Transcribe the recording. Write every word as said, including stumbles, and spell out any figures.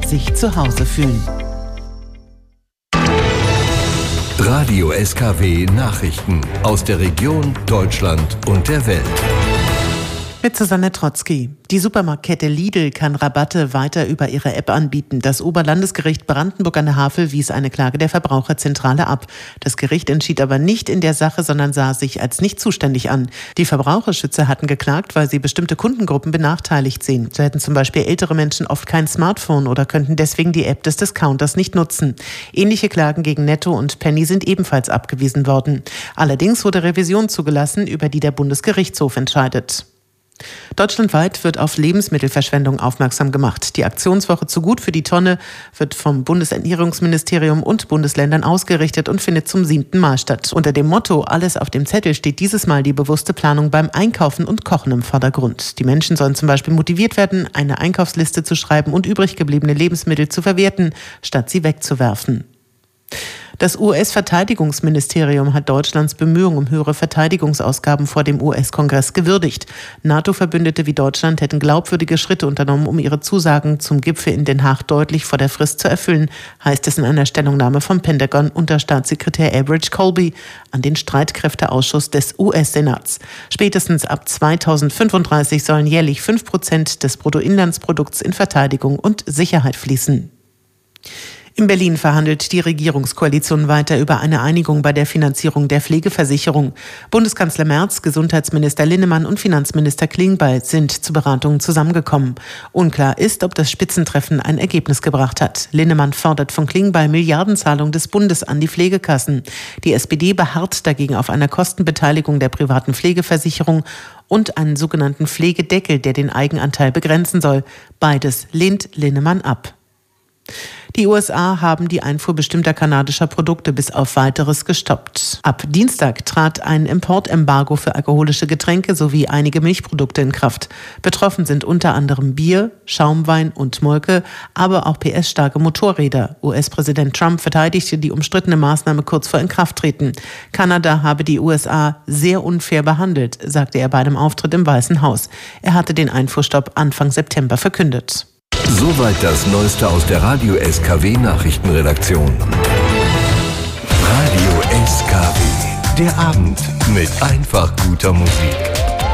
sich zu Hause fühlen. Radio S K W Nachrichten aus der Region, Deutschland und der Welt. Mit Susanne Trotzki. Die Supermarktkette Lidl kann Rabatte weiter über ihre App anbieten. Das Oberlandesgericht Brandenburg an der Havel wies eine Klage der Verbraucherzentrale ab. Das Gericht entschied aber nicht in der Sache, sondern sah sich als nicht zuständig an. Die Verbraucherschützer hatten geklagt, weil sie bestimmte Kundengruppen benachteiligt sehen. So hätten zum Beispiel ältere Menschen oft kein Smartphone oder könnten deswegen die App des Discounters nicht nutzen. Ähnliche Klagen gegen Netto und Penny sind ebenfalls abgewiesen worden. Allerdings wurde Revision zugelassen, über die der Bundesgerichtshof entscheidet. Deutschlandweit wird auf Lebensmittelverschwendung aufmerksam gemacht. Die Aktionswoche Zu gut für die Tonne wird vom Bundesernährungsministerium und Bundesländern ausgerichtet und findet zum siebten Mal statt. Unter dem Motto Alles auf dem Zettel steht dieses Mal die bewusste Planung beim Einkaufen und Kochen im Vordergrund. Die Menschen sollen zum Beispiel motiviert werden, eine Einkaufsliste zu schreiben und übrig gebliebene Lebensmittel zu verwerten, statt sie wegzuwerfen. Das U S-Verteidigungsministerium hat Deutschlands Bemühungen um höhere Verteidigungsausgaben vor dem U S-Kongress gewürdigt. NATO-Verbündete wie Deutschland hätten glaubwürdige Schritte unternommen, um ihre Zusagen zum Gipfel in Den Haag deutlich vor der Frist zu erfüllen, heißt es in einer Stellungnahme vom Pentagon unter Staatssekretär Elbridge Colby an den Streitkräfteausschuss des U S-Senats. Spätestens ab zweitausendfünfunddreißig sollen jährlich fünf Prozent des Bruttoinlandsprodukts in Verteidigung und Sicherheit fließen. In Berlin verhandelt die Regierungskoalition weiter über eine Einigung bei der Finanzierung der Pflegeversicherung. Bundeskanzler Merz, Gesundheitsminister Linnemann und Finanzminister Klingbeil sind zu Beratungen zusammengekommen. Unklar ist, ob das Spitzentreffen ein Ergebnis gebracht hat. Linnemann fordert von Klingbeil Milliardenzahlung des Bundes an die Pflegekassen. Die S P D beharrt dagegen auf einer Kostenbeteiligung der privaten Pflegeversicherung und einen sogenannten Pflegedeckel, der den Eigenanteil begrenzen soll. Beides lehnt Linnemann ab. Die U S A haben die Einfuhr bestimmter kanadischer Produkte bis auf Weiteres gestoppt. Ab Dienstag trat ein Importembargo für alkoholische Getränke sowie einige Milchprodukte in Kraft. Betroffen sind unter anderem Bier, Schaumwein und Molke, aber auch P S-starke Motorräder. U S-Präsident Trump verteidigte die umstrittene Maßnahme kurz vor Inkrafttreten. Kanada habe die U S A sehr unfair behandelt, sagte er bei einem Auftritt im Weißen Haus. Er hatte den Einfuhrstopp Anfang September verkündet. Soweit das Neueste aus der Radio S K W Nachrichtenredaktion. Radio S K W. Der Abend mit einfach guter Musik.